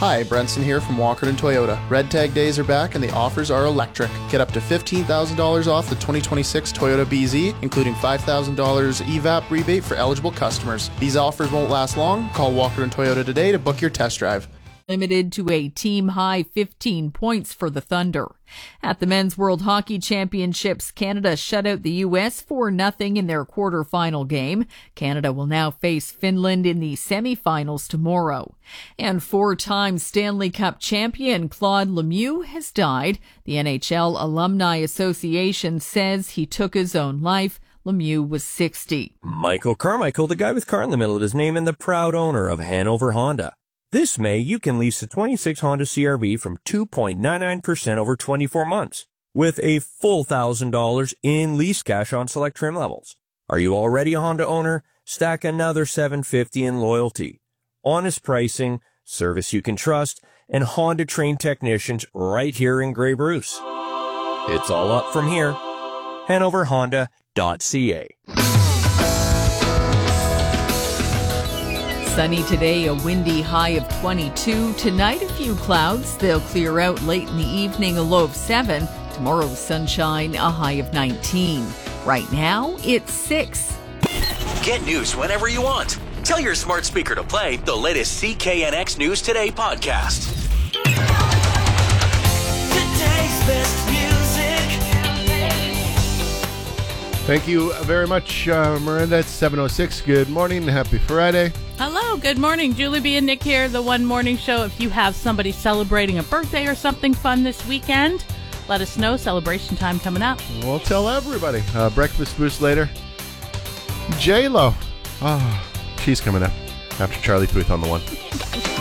Hi, Brenson here from Walkerton Toyota. Red Tag days are back and the offers are electric. Get up to $15,000 off the 2026 Toyota BZ, including $5,000 EVAP rebate for eligible customers. These offers won't last long. Call Walkerton Toyota today to book your test drive. Limited to a team-high 15 points for the Thunder. At the Men's World Hockey Championships, Canada shut out the U.S. 4-0 in their quarterfinal game. Canada will now face Finland in the semifinals tomorrow. And four-time Stanley Cup champion Claude Lemieux has died. The NHL Alumni Association says he took his own life. Lemieux was 60. Michael Carmichael, the guy with car in the middle of his name and the proud owner of Hanover Honda. This May, you can lease a 26 Honda CR-V from 2.99% over 24 months with a full $1,000 in lease cash on select trim levels. Are you already a Honda owner? Stack another $750 in loyalty. Honest pricing, service you can trust, and Honda-trained technicians right here in Grey Bruce. It's all up from here. HanoverHonda.ca. Sunny today, a windy high of 22. Tonight, a few clouds. They'll clear out late in the evening, a low of 7. Tomorrow, sunshine, a high of 19. Right now, it's 6. Get news whenever you want. Tell your smart speaker to play the latest CKNX News Today podcast. Today's best music. Thank you very much, Miranda. It's 7:06. Good morning. Happy Friday. Hello, good morning. Julie B. and Nick here, the One Morning Show. If you have somebody celebrating a birthday or something fun this weekend, let us know. Celebration time coming up. We'll tell everybody. Breakfast boost later. J-Lo. Oh, she's coming up after Charlie Puth on the one.